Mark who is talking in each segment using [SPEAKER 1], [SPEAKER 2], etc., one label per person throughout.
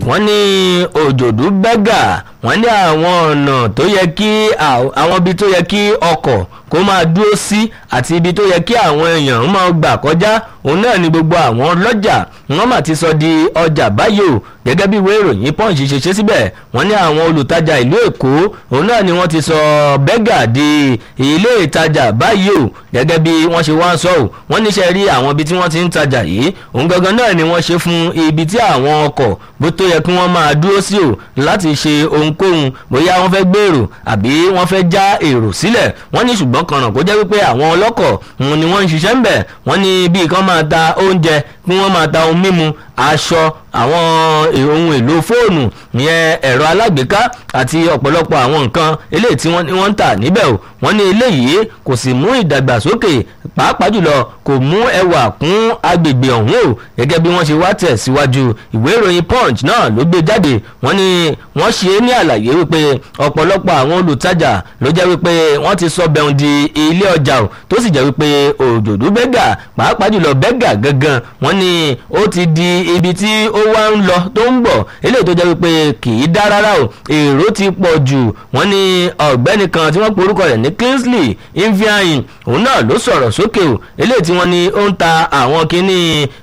[SPEAKER 1] wọ́n ní òjòdú bẹ́gà wọ́n ní àwọn ọ̀nà tó yẹ kí àwọn ibi tó yẹ kí ọkọ̀ kó máa dúró sí àti ibi tó yẹ kí àwọn èèyàn máa gbà kọjá òun náà ni gbogbo àwọn ọlọ́jà wọ́n mà ti sọ di ọjà báyìí o gẹ́gẹ́ bí ìwé ìròyìn Punch ṣe ṣe síbẹ̀ wọ́n ní àwọn olùtajà ìlú Èkó òun náà ni wọ́n ti sọ bẹ́gà di ilé ìtajà báyìí o gẹ́gẹ́ bí wọ́n ṣe wá ń sọ o wọ́n níṣẹ́ rí àwọn ibi tí wọ́n ti ń tajà yìí òun gangan náà ni wọ́n ṣe fún ibi tí àwọn ọkọ̀ bó tó yẹ kí wọ́n máa dúró sí o láti ṣe ohunkóhun bóyá wọ́n fẹ́ gbèrò àbí wọ́n fẹ́ já èrò sílẹ̀ wọ́n ní ṣùgbọ́n kànáà kó jẹ́ wípé àwọn ọlọ́kọ̀ òun ni wọ́n ń ṣiṣẹ́ ń bẹ̀ wọ́n ní bí kan máa ta oúnjẹ kí wọ́n máa ta ohun mímu aṣọ àwọn ohun èlò fóònù ìyẹn ẹ̀rọ alágbèéká àti ọ̀pọ̀lọpọ̀ àwọn nǹkan eléyìí tí wọ́n ń tà níbẹ̀ o wọ́n ní eléyìí kò sì mú ìdàgbàsókè pàápàá jùlọ kò mú ẹwà kún agbègbè ọ̀hún o gẹ́gẹ́ bí wọ́n ṣe wá tẹ̀ síwájú ìwé ìròyìn Punch náà ló gbé jáde wọ́n ní wọ́n ṣe é ní àlàyé wípé ọ̀pọ̀lọpọ̀ àwọn olùtajà ló jẹ́ wípé wọ́n ti sọ bẹ̀rùn di ilé ọjà o tó sì jẹ́ wípé òjòdú bẹ́gà pàápàá jùlọ bẹ́gà gangan wọ́n ní ó ti di ibi tí ó wá ń lọ tó ń bọ̀ eléyìí tó jẹ́ wípé kì í dá rárá o èrò ti pọ̀ jù wọ́n ní ọ̀gbẹ́ni kan tí wọ́n pe orúkọ rẹ̀ ní Kingsley Ifeanyi òun náà ló sọ̀rọ̀ sókè o eléyìí tí wọ́n ní ó ń ta àwọn kìíní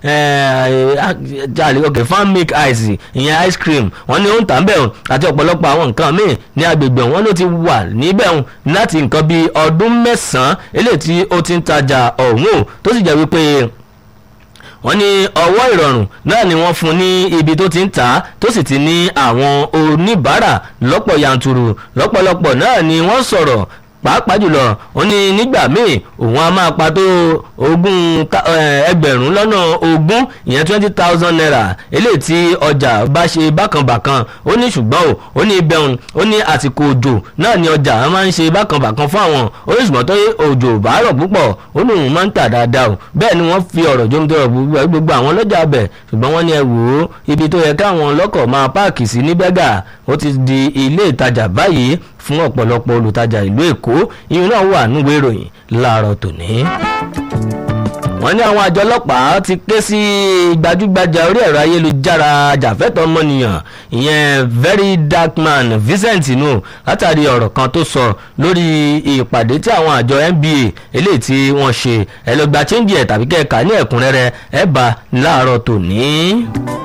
[SPEAKER 1] farm milk ice ìyẹn ice cream wọ́n ní ó ń tà ń bẹ̀ o àti ọ̀pọ̀lọpọ̀ àwọn nǹkan míì ní agbègbè wọn ló ti wà níbẹ̀ o láti nǹkan bíi ọdún 9 eléyìí tí ó ti ń tajà ọ̀hún o tó sì jẹ́ wípé wọ́n ní ọwọ́ ìrọ̀rùn náà ni wọ́n fún ní ibi tó ti ń tà á tó sì ti ní àwọn oníbàárà lọ́pọ̀ yanturu lọ́pọ̀lọpọ̀ náà ni wọ́n sọ̀rọ̀ pàápàá jùlọ ó ní nígbà míì òun a máa pa tó ẹgbẹ̀rún lọ́nà 20 ìyẹn 20,000 naira eléyìí tí ọjà bá ṣe bákanbàkan ó ní ṣùgbọ́n ó ní ibẹ̀hùn ó ní àsìkò òjò náà ni ọjà máa ń ṣe bákanbàkan fún àwọn ó ní ṣùgbọ́n tó òjò bá rọ̀ púpọ̀ ó ní òun máa ń tà dáadáa o bẹ́ẹ̀ ni wọ́n fi ọ̀rọ̀ jóńtọ́rọ̀ gbogbo àwọn ọlọ́jà bẹ̀ ṣùgbọ́n wọ́n ní ẹ wò ó ibi tó yẹ káwọn ọlọ́kọ̀ máa páàkì sí ní bẹ́gà ó ti di ilé ìtajà báyìí fún ọ̀pọ̀lọpọ̀ olùtajà ìlú Èkó ìyẹn náà wà níwèé ìròyìn láàárọ̀ tòní. wọ́n ní àwọn àjọ ọlọ́pàá ti ké sí gbajúgbajà orí ẹ̀rọ ayélujára ajàfẹ́tọ̀ọ́ ọmọnìyàn ìyẹn Very Dark Man Vincent Inu látàrí ọ̀rọ̀ kan tó sọ lórí ìpàdé tí àwọn àjọ NBA eléyìí tí wọ́n ṣe ẹ lọ gba chíńjì ẹ̀ tàbí kẹ́ẹ̀ka ní ẹ̀kúnrẹ́rẹ́ ẹ̀ bá láàárọ̀ tòní.